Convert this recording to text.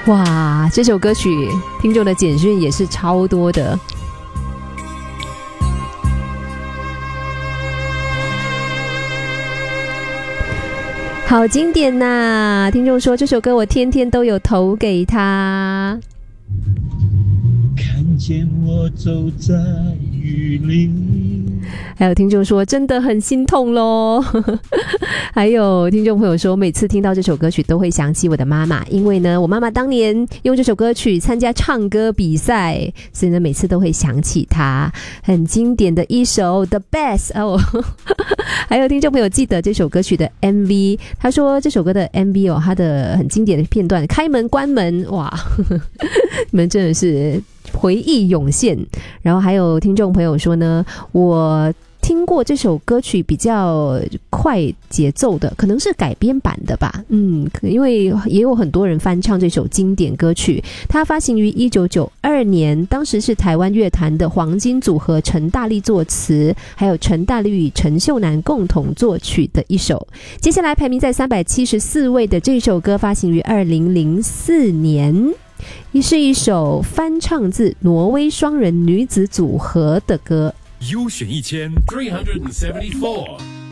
哇，这首歌曲听众的简讯也是超多的。好经典呐！听众说这首歌我天天都有投给他。 看见我走在雨里， 还有听众说真的很心痛咯。还有听众朋友说每次听到这首歌曲都会想起我的妈妈，因为呢我妈妈当年用这首歌曲参加唱歌比赛，所以呢每次都会想起她，很经典的一首 The Best 哦。还有听众朋友记得这首歌曲的 MV， 他说这首歌的 MV 哦，它的很经典的片段，开门关门，哇，你们真的是回忆涌现。然后还有听众朋友说呢，我听过这首歌曲比较快节奏的，可能是改编版的吧。因为也有很多人翻唱这首经典歌曲。它发行于1992年，当时是台湾乐坛的黄金组合陈大力作词，还有陈大力与陈秀楠共同作曲的一首。接下来排名在374位的这首歌发行于2004年，也是一首翻唱自挪威双人女子组合的歌。 优选1374